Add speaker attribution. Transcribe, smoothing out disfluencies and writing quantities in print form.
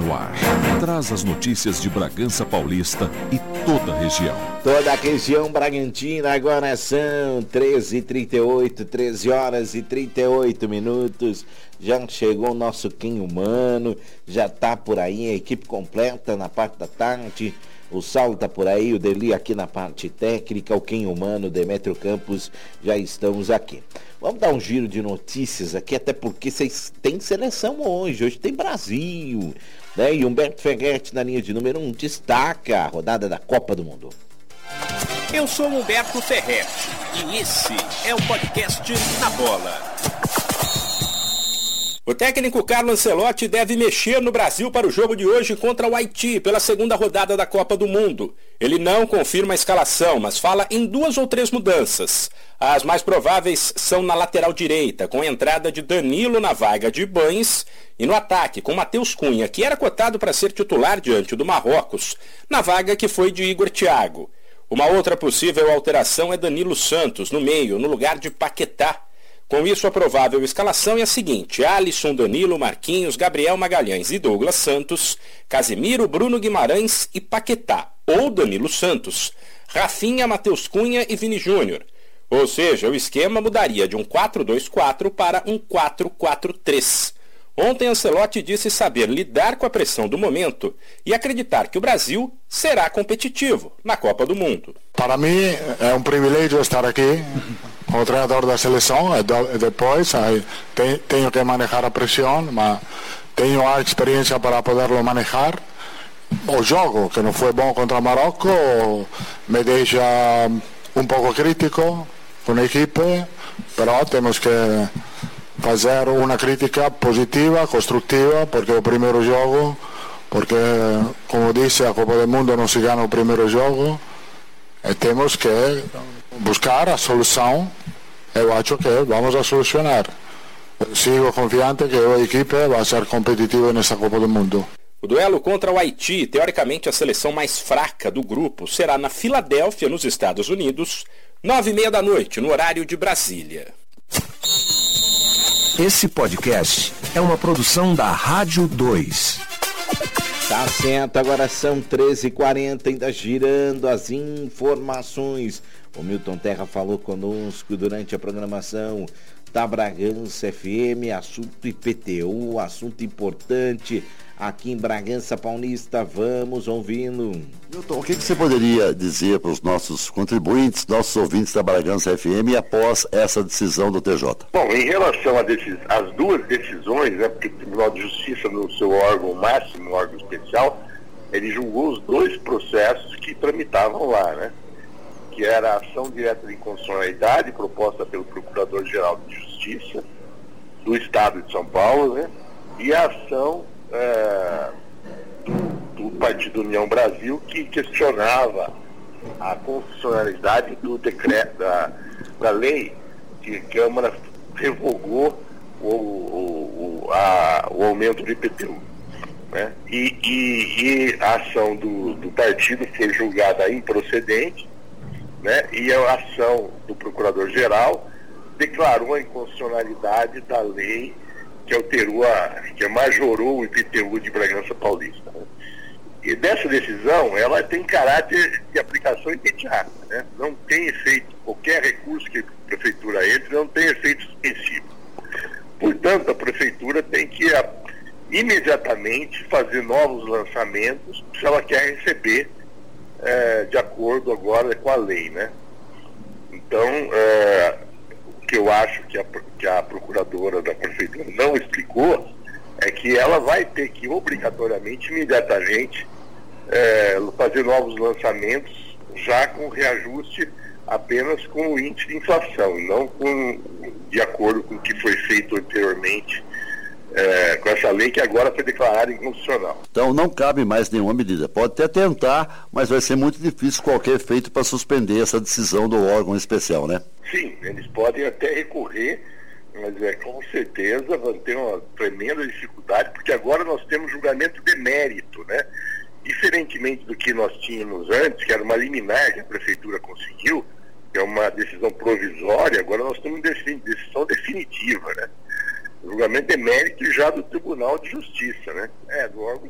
Speaker 1: no ar. Traz as notícias de Bragança Paulista e toda a região.
Speaker 2: Toda a região Bragantina, agora são 13h38, 13h38. Já chegou o nosso Quem Humano, já tá por aí a equipe completa na parte da tarde. O Saulo tá por aí, o Deli aqui na parte técnica, o Quem Humano, Demétrio Campos, já estamos aqui. Vamos dar um giro de notícias aqui, até porque vocês têm seleção hoje tem Brasil, né? E Humberto Ferretti na linha de número 1 destaca a rodada da Copa do Mundo.
Speaker 3: Eu sou Humberto Ferretti e esse é o podcast Na Bola. O técnico Carlo Ancelotti deve mexer no Brasil para o jogo de hoje contra o Haiti pela segunda rodada da Copa do Mundo. Ele não confirma a escalação, mas fala em 2 ou 3 mudanças. As mais prováveis são na lateral direita, com a entrada de Danilo na vaga de Ibañez, e no ataque com Matheus Cunha, que era cotado para ser titular diante do Marrocos, na vaga que foi de Igor Thiago. Uma outra possível alteração é Danilo Santos no meio, no lugar de Paquetá. Com isso, a provável escalação é a seguinte: Alisson, Danilo, Marquinhos, Gabriel Magalhães e Douglas Santos, Casemiro, Bruno Guimarães e Paquetá, ou Danilo Santos, Rafinha, Matheus Cunha e Vini Júnior. Ou seja, o esquema mudaria de um 4-2-4 para um 4-4-3. Ontem, Ancelotti disse saber lidar com a pressão do momento e acreditar que o Brasil será competitivo na Copa do Mundo.
Speaker 4: Para mim, é um privilégio estar aqui como treinador da seleção e depois tenho que manejar a pressão, mas tenho a experiência para poderlo manejar. O jogo, que não foi bom contra o Marrocos, me deixa um pouco crítico com a equipe, mas temos que fazer uma crítica positiva, construtiva, porque o primeiro jogo, porque, como disse, a Copa do Mundo não se ganha o primeiro jogo, e temos que buscar a solução. Eu acho que vamos a solucionar. Sigo confiante que a equipe vai ser competitiva nessa Copa do Mundo.
Speaker 3: O duelo contra o Haiti, teoricamente a seleção mais fraca do grupo, será na Filadélfia, nos Estados Unidos, 9h30 da noite, no horário de Brasília.
Speaker 1: Esse podcast é uma produção da Rádio 2.
Speaker 2: Tá certo, agora são 13h40, ainda girando as informações. O Milton Terra falou conosco durante a programação da Bragança FM, assunto IPTU, assunto importante aqui em Bragança Paulista. Vamos ouvindo.
Speaker 5: Milton, o que você poderia dizer para os nossos contribuintes, nossos ouvintes da Bragança FM após essa decisão do TJ?
Speaker 6: Bom, em relação às 2 decisões, né, porque o Tribunal de Justiça, no seu órgão máximo, órgão especial, ele julgou os 2 processos que tramitavam lá, né? Que era a ação direta de inconstitucionalidade proposta pelo Procurador-Geral de Justiça do Estado de São Paulo, né? E a ação do Partido União Brasil, que questionava a constitucionalidade do decreto, da lei que a Câmara revogou o aumento do IPTU. Né? E a ação do partido foi julgada improcedente, né? E a ação do Procurador-Geral declarou a inconstitucionalidade da lei que alterou, que majorou o IPTU de Bragança Paulista. Né? E dessa decisão, ela tem caráter de aplicação imediata, né? Não tem efeito, qualquer recurso que a Prefeitura entre não tem efeito suspensivo. Portanto, a Prefeitura tem que imediatamente fazer novos lançamentos se ela quer receber de acordo agora com a lei, né? Então, o que eu acho que a procuradora da Prefeitura não explicou é que ela vai ter que obrigatoriamente, imediatamente, fazer novos lançamentos já com reajuste apenas com o índice de inflação, e não de acordo com o que foi feito anteriormente com essa lei que agora foi declarada inconstitucional.
Speaker 5: Então não cabe mais nenhuma medida. Pode até tentar, mas vai ser muito difícil qualquer efeito para suspender essa decisão do órgão especial, né?
Speaker 6: Sim, eles podem até recorrer, mas com certeza vão ter uma tremenda dificuldade, porque agora nós temos julgamento de mérito, né? Diferentemente do que nós tínhamos antes, que era uma liminar que a Prefeitura conseguiu, que é uma decisão provisória, agora nós temos decisão definitiva, né? O julgamento é mérito já do Tribunal de Justiça, né? Do órgão